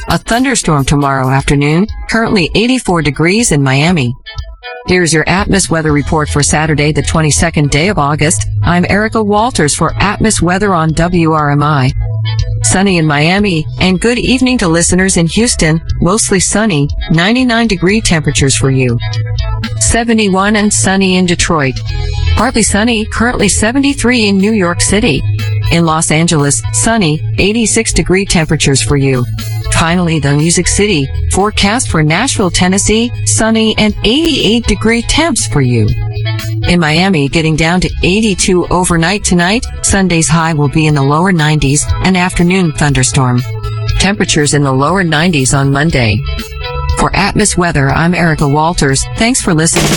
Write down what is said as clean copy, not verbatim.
A thunderstorm tomorrow afternoon, currently 84 degrees in Miami. Here's your Atmos weather report for Saturday, the 22nd day of August. I'm Erica Walters for Atmos Weather on WRMI. Sunny in Miami, and good evening to listeners in Houston. Mostly sunny, 99-degree temperatures for you. 71 and sunny in Detroit. Partly sunny, currently 73 in New York City. In Los Angeles, sunny, 86-degree temperatures for you. Finally, the Music City, forecast for Nashville, Tennessee, sunny and 88-degree temps for you. In Miami, getting down to 82 overnight tonight. Sunday's high will be in the lower 90s, an afternoon thunderstorm. Temperatures in the lower 90s on Monday. For Atmos Weather, I'm Erica Walters. Thanks for listening.